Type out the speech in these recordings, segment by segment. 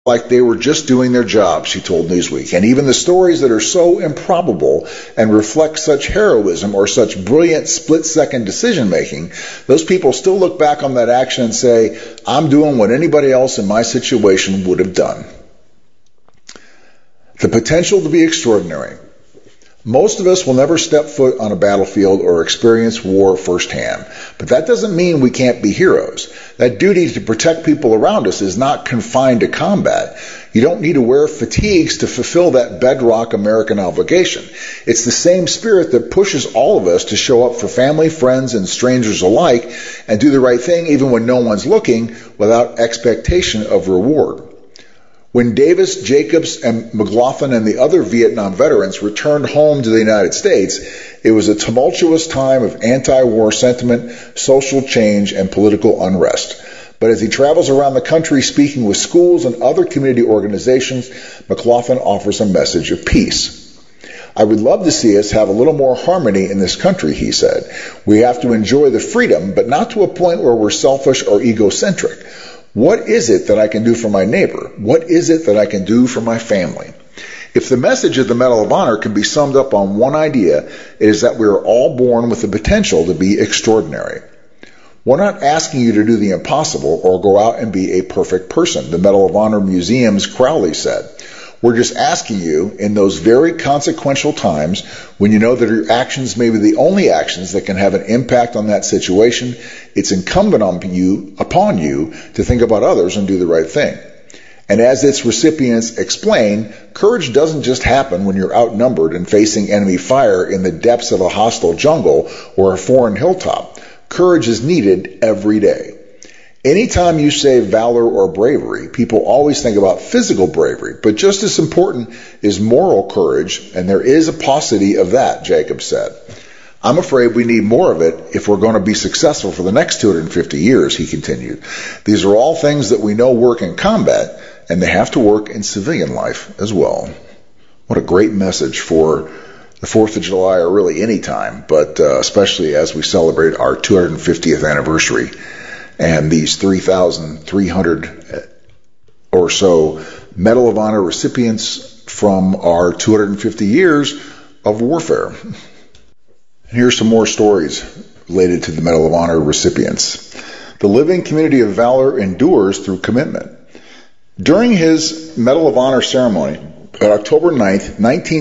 like they were just doing their job, she told Newsweek. And even the stories that are so improbable and reflect such heroism or such brilliant split-second decision-making, those people still look back on that action and say, I'm doing what anybody else in my situation would have done. The potential to be extraordinary. Most of us will never step foot on a battlefield or experience war firsthand, but that doesn't mean we can't be heroes. That duty to protect people around us is not confined to combat. You don't need to wear fatigues to fulfill that bedrock American obligation. It's the same spirit that pushes all of us to show up for family, friends, and strangers alike and do the right thing even when no one's looking without expectation of reward. When Davis, Jacobs, and McLaughlin and the other Vietnam veterans returned home to the United States, it was a tumultuous time of anti-war sentiment, social change, and political unrest. But as he travels around the country speaking with schools and other community organizations, McLaughlin offers a message of peace. I would love to see us have a little more harmony in this country, he said. We have to enjoy the freedom, but not to a point where we're selfish or egocentric. What is it that I can do for my neighbor? What is it that I can do for my family? If the message of the Medal of Honor can be summed up on one idea, it is that we are all born with the potential to be extraordinary. We're not asking you to do the impossible or go out and be a perfect person, the Medal of Honor Museum's Crowley said. We're just asking you, in those very consequential times, when you know that your actions may be the only actions that can have an impact on that situation, it's incumbent upon you to think about others and do the right thing. And as its recipients explain, courage doesn't just happen when you're outnumbered and facing enemy fire in the depths of a hostile jungle or a foreign hilltop. Courage is needed every day. Anytime you say valor or bravery, people always think about physical bravery, but just as important is moral courage, and there is a paucity of that, Jacob said. I'm afraid we need more of it if we're going to be successful for the next 250 years, he continued. These are all things that we know work in combat, and they have to work in civilian life as well. What a great message for the 4th of July, or really any time, but especially as we celebrate our 250th anniversary. And these 3,300 or so Medal of Honor recipients from our 250 years of warfare. And here's some more stories related to the Medal of Honor recipients. The living community of valor endures through commitment. During his Medal of Honor ceremony on October 9th,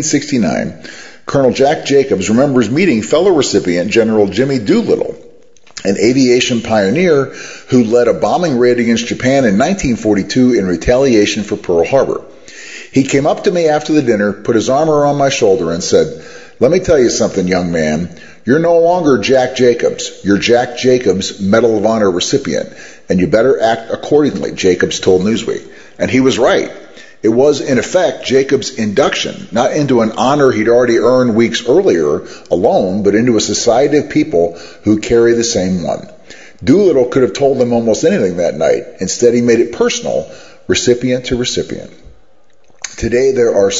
1969, Colonel Jack Jacobs remembers meeting fellow recipient General Jimmy Doolittle, an aviation pioneer who led a bombing raid against Japan in 1942 in retaliation for Pearl Harbor. He came up to me after the dinner, put his arm around my shoulder and said, "Let me tell you something, young man. You're no longer Jack Jacobs. You're Jack Jacobs, Medal of Honor recipient, and you better act accordingly," Jacobs told Newsweek. And he was right. It was, in effect, Jacobs' induction, not into an honor he'd already earned weeks earlier alone, but into a society of people who carry the same one. Doolittle could have told them almost anything that night. Instead, he made it personal, recipient to recipient. Today, there are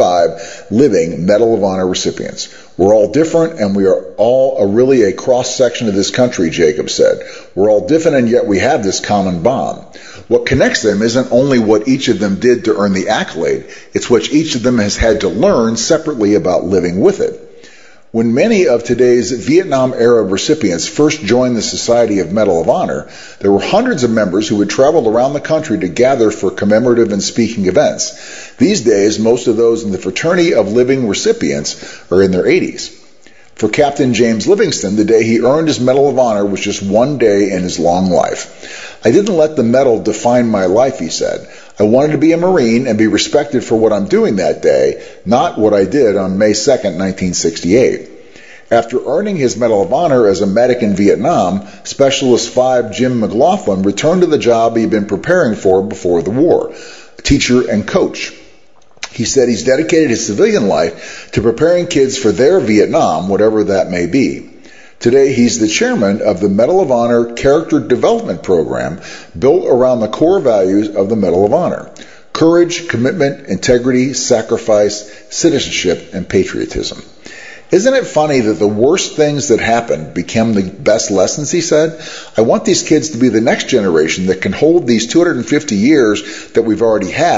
65 living Medal of Honor recipients. We're all different, and we are all really a cross-section of this country, Jacob said. We're all different, and yet we have this common bond. What connects them isn't only what each of them did to earn the accolade, it's what each of them has had to learn separately about living with it. When many of today's Vietnam-era recipients first joined the Society of Medal of Honor, there were hundreds of members who had traveled around the country to gather for commemorative and speaking events. These days, most of those in the fraternity of living recipients are in their 80s. For Captain James Livingston, the day he earned his Medal of Honor was just one day in his long life. "I didn't let the medal define my life," he said. "I wanted to be a Marine and be respected for what I'm doing that day, not what I did on May 2nd, 1968. After earning his Medal of Honor as a medic in Vietnam, Specialist 5 Jim McLaughlin returned to the job he'd been preparing for before the war, teacher and coach. He said he's dedicated his civilian life to preparing kids for their Vietnam, whatever that may be. Today, he's the chairman of the Medal of Honor Character Development Program, built around the core values of the Medal of Honor: courage, commitment, integrity, sacrifice, citizenship, and patriotism. Isn't it funny that the worst things that happened became the best lessons, he said. I want these kids to be the next generation that can hold these 250 years that we've already had